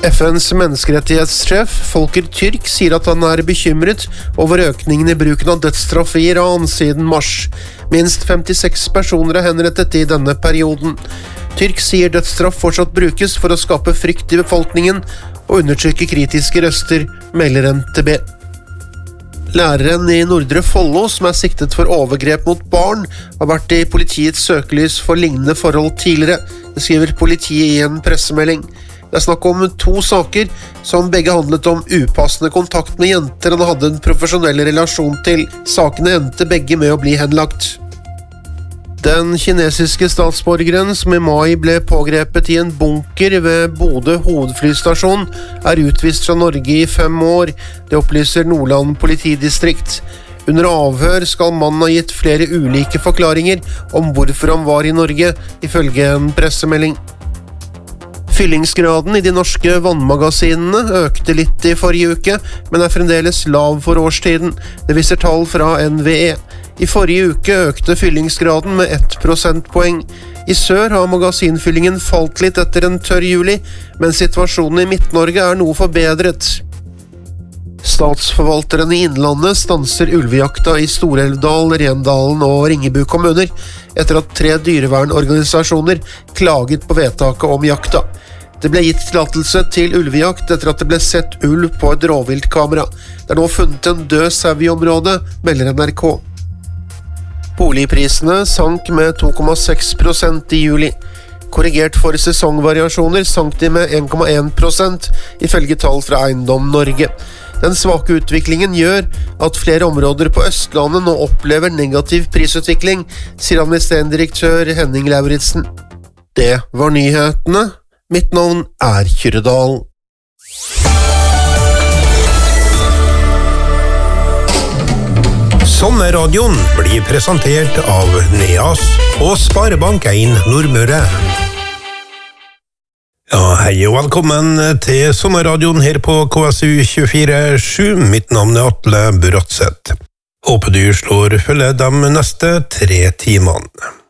FNs menneskerettighetssjef Volker Türk sier at han bekymret over økningen i bruken av dødsstraff i Iran siden mars. Minst 56 personer henrettet i denne perioden. Türk sier dødsstraff fortsatt brukes for å skape frykt i befolkningen og undertrykke kritiske røster, melder NTB. Læreren i Nordre Follo, som siktet for overgrep mot barn, har vært i politiets søkelys for lignende forhold tidligere, det skriver politiet i en pressemelding. Det snakk om 2 saker som begge handlet om upassende kontakt med jenter han hadde en profesjonell relasjon til. Sakene endte begge med å bli henlagt. Den kinesiske statsborgeren som i mai ble pågrepet i en bunker ved Bodø hovedflystasjon utvist fra Norge i 5 år, det opplyser Nordland politidistrikt. Under avhør skal mannen ha gitt flere ulike forklaringer om hvorfor han var i Norge, ifølge en pressemelding. Fyllingsgraden i de norske vannmagasinene økte litt i forrige uke, men fremdeles lav for årstiden. Det viser tall fra NVE. I forrige uke økte fyllingsgraden med 1 prosentpoeng. I sør har magasinfyllingen falt litt etter en tørr juli, men situasjonen i Midt-Norge noe forbedret. Statsforvalteren i Innlandet stanser ulvejakta i Storelvdal, Rendalen og Ringebu kommuner, etter at 3 dyrevernorganisasjoner klaget på vedtaket om jakta. Det ble gitt tillatelse til ulvejakt etter at det ble sett ulv på et rovviltkamera. Det nå funnet en død sau i området, melder NRK. Boligprisene sank med 2,6% i juli. Korrigert for sesongvariasjoner sank de med 1,1%, ifølge tall fra Eiendom Norge. Den svake utviklingen gjør at flere områder på Østlandet nå opplever negativ prisutvikling, sier administrerende Henning Lauritsen. Det var nyhetene. Mitt navn Kyrredal. Sommerradioen blir presentert av Neas og Sparebank1 Nordmøre. Ja, hei og velkommen til sommerradioen her på KSU 24/7. Mitt navn Atle Buratseth. Håper du slår følge de neste 3 timene.